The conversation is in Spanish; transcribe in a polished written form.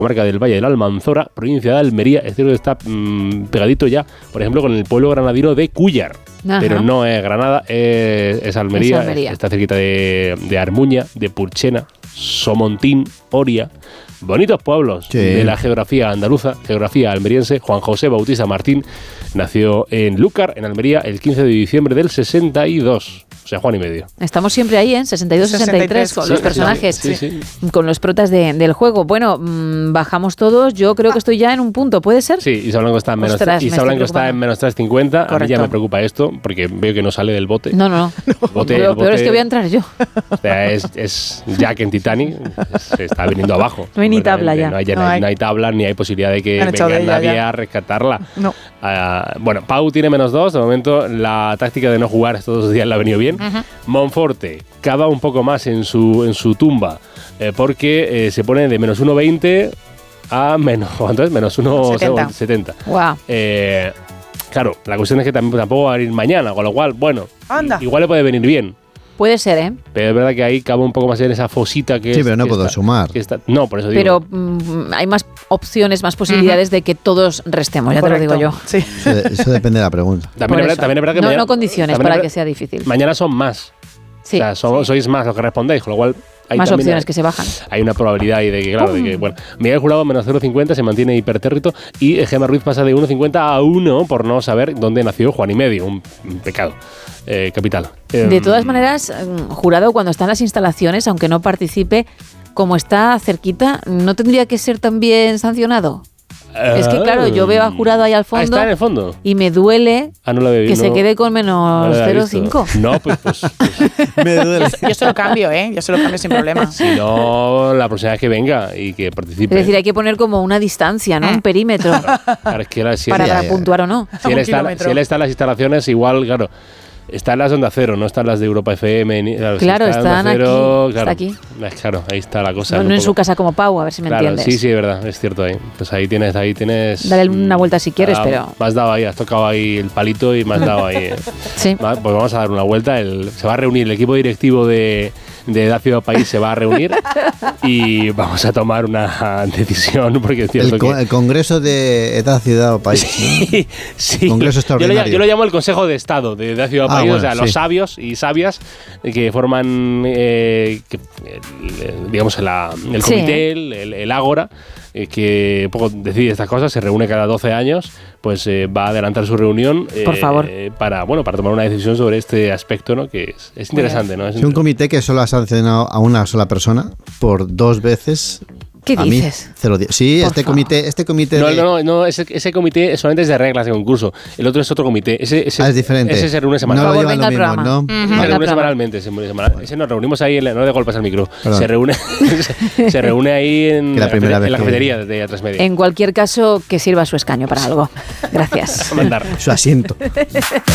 comarca del Valle de la Almanzora, provincia de Almería. Es cierto que está pegadito ya, por ejemplo, con el pueblo granadino de Cúllar. Ajá. Pero no es Granada, es Almería. Está cerquita de Armuña, de Purchena, Somontín, Oria. Bonitos pueblos de la geografía andaluza, geografía almeriense. Juan José Bautista Martín nació en Lúcar, en Almería, el 15 de diciembre del 62. O sea, Juan y medio. Estamos siempre ahí, ¿eh? 62-63, con los personajes, con los protas del juego. Bueno, bajamos todos. Yo creo que estoy ya en un punto, ¿puede ser? Sí, Isa Blanco está en menos 3,50. A mí ya me preocupa esto, porque veo que no sale del bote. No. Lo peor es que voy a entrar yo. O sea, es Jack en Titanic, se está viniendo abajo. No hay ni tabla ya. No hay tabla, ni hay posibilidad de que venga nadie a rescatarla. No. Bueno, Pau tiene -2. De momento, la táctica de no jugar estos 2 días le ha venido bien. Uh-huh. Monforte cava un poco más en su tumba, porque se pone de -1,20 a ¿cuánto es? -1,70. Wow. Claro, la cuestión es que tampoco va a venir mañana, con lo cual, bueno, igual le puede venir bien. Puede ser, ¿eh? Pero es verdad que ahí cabe un poco más en esa fosita que sí, pero no puedo sumar. No, por eso digo. Pero hay más opciones, más posibilidades de que todos restemos, ya Correcto. te lo digo yo. Sí. Eso depende de la pregunta. También es verdad que no condiciones para que sea difícil. Mañana son más. Sí. O sea, sois más los que respondéis, con lo cual... Más opciones que se bajan. Hay una probabilidad ahí de que, claro, bueno, Miguel Jurado -0,50 se mantiene hipertérrito y Gemma Ruiz pasa de 1,50 a 1 por no saber dónde nació Juan y medio, un pecado capital. De todas maneras, Jurado, cuando está en las instalaciones, aunque no participe, como está cerquita, ¿no tendría que ser también sancionado? Es que claro, yo veo a Jurado ahí al fondo, está en el fondo y me duele que se quede con -0,5. No, pues me duele. Yo se lo cambio, yo se lo cambio sin problema. Si no, la próxima vez que venga y que participe. Es decir, hay que poner como una distancia, ¿no? Un perímetro. Claro, es que para puntuar o no. Si él está en las instalaciones, igual, claro. Están las de Onda Cero, no están las de Europa FM. Claro, están aquí. Está aquí. Claro, ahí está la cosa. No en su casa como Pau, a ver si me entiendes. Sí, es verdad, es cierto ahí. Pues ahí tienes. Dale una vuelta si quieres, pero... Me has dado ahí, has tocado ahí el palito y me has dado ahí. Sí. Pues vamos a dar una vuelta. Se va a reunir el equipo directivo de Edad Ciudad País, se va a reunir y vamos a tomar una decisión, porque es cierto el Congreso de Edad Ciudad País. Sí. Congreso extraordinario. Yo lo llamo el Consejo de Estado de Edad Ciudad País, bueno, o sea, los sabios y sabias que forman, digamos, el comité, el ágora, que un poco decide estas cosas, se reúne cada 12 años, pues va a adelantar su reunión por favor. para tomar una decisión sobre este aspecto, ¿no? Que es interesante, ¿no? Es un comité que solo ha sancionado a una sola persona por 2 veces. ¿Qué dices? Sí, este comité No, ese comité solamente es de reglas de concurso. El otro es otro comité. Ese es diferente. Ese se reúne semanalmente. No lo llevan lo mismo, ¿no? Se reúne semanalmente. Ese nos reunimos ahí, no de golpes al micro. Se reúne ahí en la cafetería de A3 Media. En cualquier caso, que sirva su escaño para algo. Gracias. Mandar su asiento.